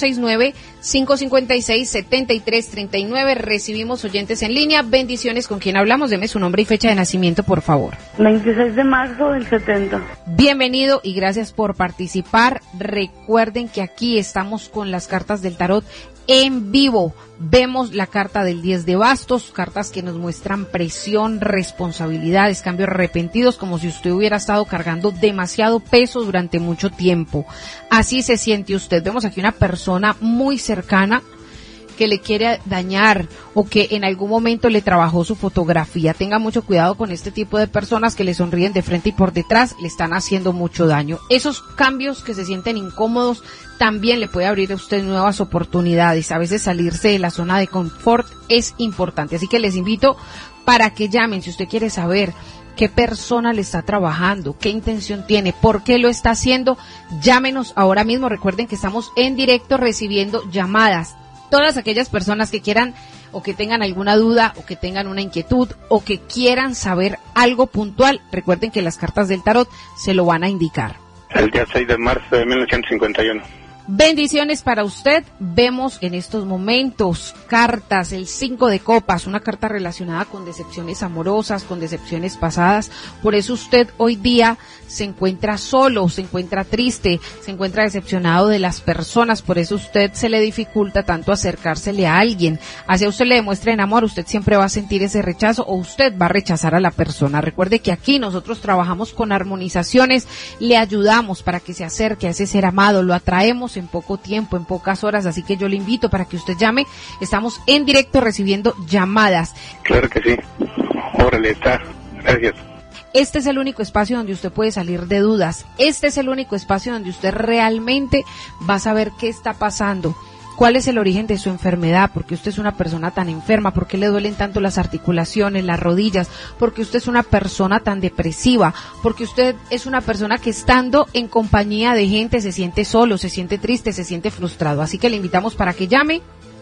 469-556-7339. Recibimos oyentes en línea. Bendiciones. ¿Con quién hablamos? Deme su nombre y fecha de nacimiento, por favor. 26 de marzo del 70. Bienvenido y gracias por participar. Recuerden que aquí estamos con las cartas del tarot en vivo. Vemos la carta del 10 de bastos, cartas que nos muestran presión, responsabilidades, cambios repentinos, como si usted hubiera estado cargando demasiado peso durante mucho tiempo. Así se siente usted. Vemos aquí una persona muy cercana que le quiere dañar o que en algún momento le trabajó su fotografía. Tenga mucho cuidado con este tipo de personas que le sonríen de frente y por detrás, le están haciendo mucho daño. Esos cambios que se sienten incómodos también le puede abrir a usted nuevas oportunidades. A veces salirse de la zona de confort es importante. Así que les invito para que llamen si usted quiere saber qué persona le está trabajando, qué intención tiene, por qué lo está haciendo. Llámenos ahora mismo. Recuerden que estamos en directo recibiendo llamadas. Todas aquellas personas que quieran o que tengan alguna duda o que tengan una inquietud o que quieran saber algo puntual, recuerden que las cartas del tarot se lo van a indicar. El día 6 de marzo de 1951. Bendiciones para usted. Vemos en estos momentos cartas, el 5 de copas, una carta relacionada con decepciones amorosas, con decepciones pasadas. Por eso usted hoy día se encuentra solo, se encuentra triste, se encuentra decepcionado de las personas. Por eso usted se le dificulta tanto acercársele a alguien. Hacia usted le demuestra en amor, usted siempre va a sentir ese rechazo o usted va a rechazar a la persona. Recuerde que aquí nosotros trabajamos con armonizaciones, le ayudamos para que se acerque a ese ser amado, lo atraemos en poco tiempo, en pocas horas, así que yo le invito para que usted llame. Estamos en directo recibiendo llamadas. Claro que sí. Órale, está. Gracias. Este es el único espacio donde usted puede salir de dudas. Este es el único espacio donde usted realmente va a saber qué está pasando. ¿Cuál es el origen de su enfermedad? ¿Por qué usted es una persona tan enferma? ¿Por qué le duelen tanto las articulaciones, las rodillas? ¿Por qué usted es una persona tan depresiva? ¿Por qué usted es una persona que estando en compañía de gente se siente solo, se siente triste, se siente frustrado? Así que le invitamos para que llame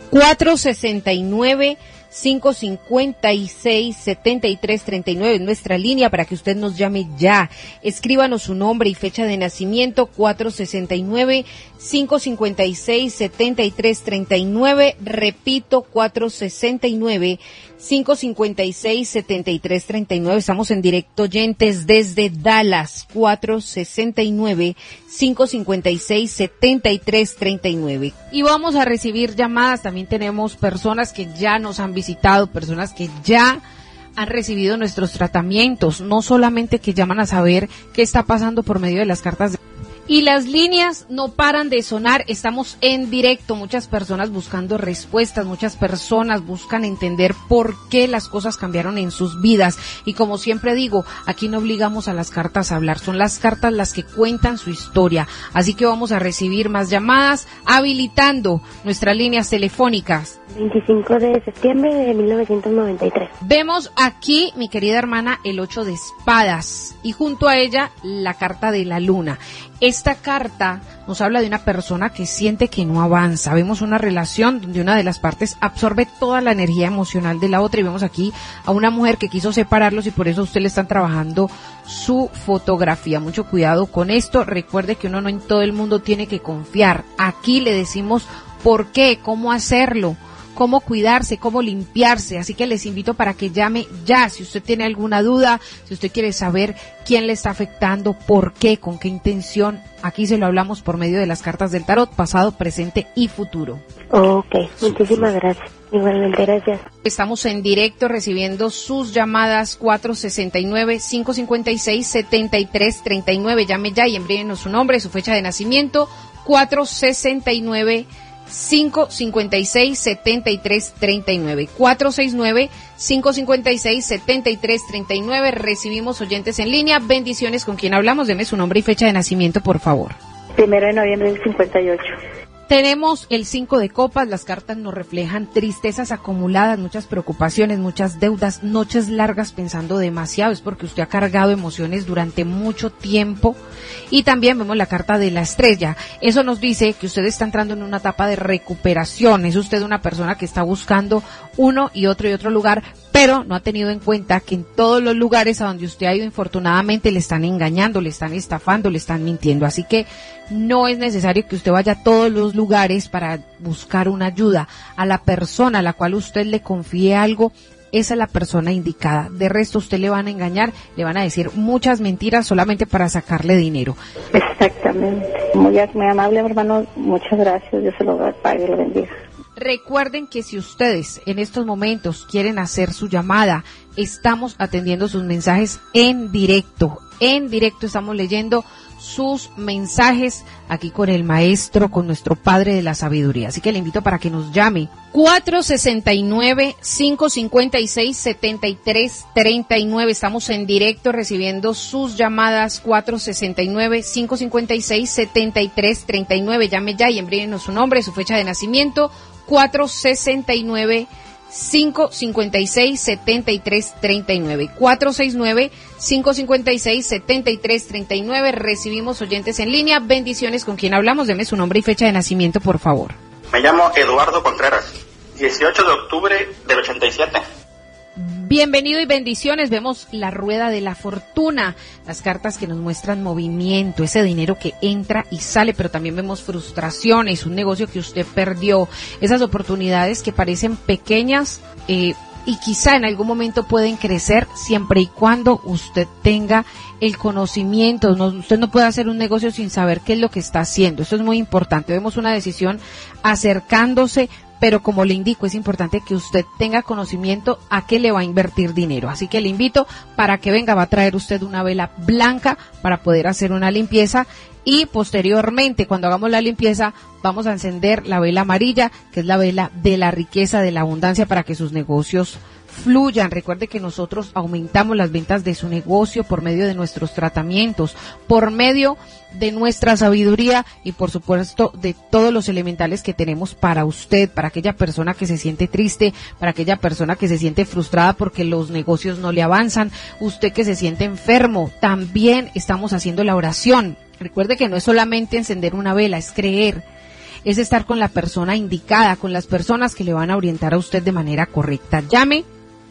469-556-7339 es nuestra línea para que usted nos llame ya. Escríbanos su nombre y fecha de nacimiento, 469-556-7339. Repito, 469-556-7339. Estamos en directo oyentes desde Dallas, 469-556-7339. Y vamos a recibir llamadas. También tenemos personas que ya nos han visitado, personas que ya han recibido nuestros tratamientos, no solamente que llaman a saber qué está pasando por medio de las cartas. Y las líneas no paran de sonar, estamos en directo, muchas personas buscando respuestas, muchas personas buscan entender por qué las cosas cambiaron en sus vidas. Y como siempre digo, aquí no obligamos a las cartas a hablar, son las cartas las que cuentan su historia. Así que vamos a recibir más llamadas, habilitando nuestras líneas telefónicas. 25 de septiembre de 1993. Vemos aquí, mi querida hermana, el 8 de espadas y junto a ella la carta de la luna. Esta carta nos habla de una persona que siente que no avanza. Vemos una relación donde una de las partes absorbe toda la energía emocional de la otra, y vemos aquí a una mujer que quiso separarlos y por eso a usted le están trabajando su fotografía. Mucho cuidado con esto. Recuerde que uno no en todo el mundo tiene que confiar. Aquí le decimos por qué, cómo hacerlo, cómo cuidarse, cómo limpiarse. Así que les invito para que llame ya si usted tiene alguna duda, si usted quiere saber quién le está afectando, por qué, con qué intención. Aquí se lo hablamos por medio de las cartas del tarot, pasado, presente y futuro. Ok, muchísimas gracias. Igualmente, gracias. Estamos en directo recibiendo sus llamadas 469-556-7339. Llame ya y envíenos su nombre, su fecha de nacimiento. 469-556-7339. 469-556-7339. Recibimos oyentes en línea. Bendiciones. ¿Con quién hablamos? Deme su nombre y fecha de nacimiento, por favor. 1 de noviembre del 58. Tenemos el 5 de copas. Las cartas nos reflejan tristezas acumuladas, muchas preocupaciones, muchas deudas, noches largas pensando demasiado. Es porque usted ha cargado emociones durante mucho tiempo. Y también vemos la carta de la estrella. Eso nos dice que usted está entrando en una etapa de recuperación. Es usted una persona que está buscando uno y otro lugar, pero no ha tenido en cuenta que en todos los lugares a donde usted ha ido, infortunadamente, le están engañando, le están estafando, le están mintiendo. Así que no es necesario que usted vaya a todos los lugares para buscar una ayuda. A la persona a la cual usted le confíe algo, esa es la persona indicada. De resto, usted le van a engañar, le van a decir muchas mentiras solamente para sacarle dinero. Exactamente. Muy amable, hermano. Muchas gracias. Dios se lo pague y lo bendiga. Recuerden que si ustedes en estos momentos quieren hacer su llamada, estamos atendiendo sus mensajes en directo. En directo estamos leyendo sus mensajes aquí con el maestro, con nuestro padre de la sabiduría. Así que le invito para que nos llame. 469-556-7339. Estamos en directo recibiendo sus llamadas. 469-556-7339. Llame ya y envíenos su nombre, su fecha de nacimiento. 469-556-7339. 469-556-7339. Recibimos oyentes en línea. Bendiciones. ¿Con quién hablamos? Deme su nombre y fecha de nacimiento, por favor. Me llamo Eduardo Contreras, 18 de octubre del 87. Bienvenido y bendiciones. Vemos la rueda de la fortuna, las cartas que nos muestran movimiento, ese dinero que entra y sale, pero también vemos frustraciones, un negocio que usted perdió, esas oportunidades que parecen pequeñas y quizá en algún momento pueden crecer siempre y cuando usted tenga el conocimiento. Usted no puede hacer un negocio sin saber qué es lo que está haciendo. Esto es muy importante. Vemos una decisión acercándose, pero como le indico, es importante que usted tenga conocimiento a qué le va a invertir dinero. Así que le invito para que venga, va a traer usted una vela blanca para poder hacer una limpieza, y posteriormente, cuando hagamos la limpieza, vamos a encender la vela amarilla, que es la vela de la riqueza, de la abundancia, para que sus negocios fluyan. Recuerde que nosotros aumentamos las ventas de su negocio por medio de nuestros tratamientos, por medio de nuestra sabiduría y por supuesto de todos los elementales que tenemos para usted, para aquella persona que se siente triste, para aquella persona que se siente frustrada porque los negocios no le avanzan, usted que se siente enfermo. También estamos haciendo la oración. Recuerde que no es solamente encender una vela, es creer, es estar con la persona indicada, con las personas que le van a orientar a usted de manera correcta. Llame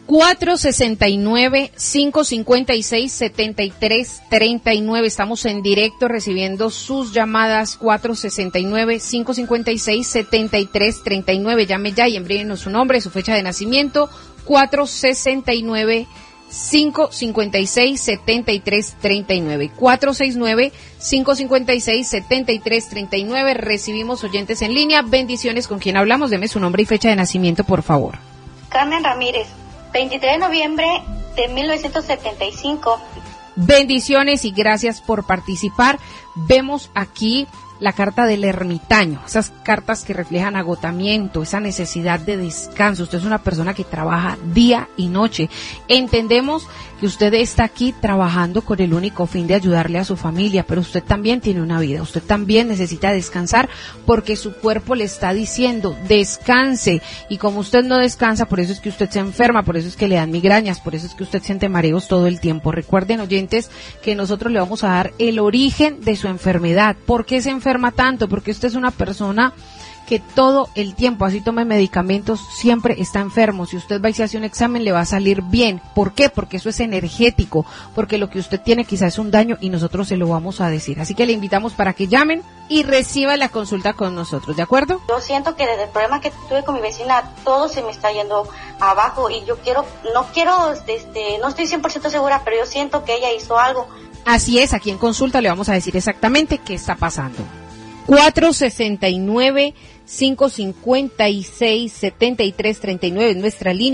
469-556-7339. Estamos en directo recibiendo sus llamadas. 469-556-7339. Llame ya y envíenos su nombre, su fecha de nacimiento. 469-556-7339. 469-556-7339. Recibimos oyentes en línea. Bendiciones. ¿Con quién hablamos? Deme su nombre y fecha de nacimiento, por favor. Carmen Ramírez, 23 de noviembre de 1975. Bendiciones y gracias por participar. Vemos aquí la carta del ermitaño, esas cartas que reflejan agotamiento, esa necesidad de descanso. Usted es una persona que trabaja día y noche. Entendemos que usted está aquí trabajando con el único fin de ayudarle a su familia, pero usted también tiene una vida, usted también necesita descansar porque su cuerpo le está diciendo descanse, y como usted no descansa, por eso es que usted se enferma, por eso es que le dan migrañas, por eso es que usted siente mareos todo el tiempo. Recuerden, oyentes, que nosotros le vamos a dar el origen de su enfermedad. ¿Por qué se enferma tanto? Porque usted es una persona que todo el tiempo, así tome medicamentos, siempre está enfermo. Si usted va y se hace un examen, le va a salir bien. ¿Por qué? Porque eso es energético, porque lo que usted tiene quizás es un daño y nosotros se lo vamos a decir. Así que le invitamos para que llamen y reciba la consulta con nosotros, ¿de acuerdo? Yo siento que desde el problema que tuve con mi vecina, todo se me está yendo abajo y yo no estoy 100% segura, pero yo siento que ella hizo algo. Así es, aquí en consulta le vamos a decir exactamente qué está pasando. 469-556-7339 es nuestra línea.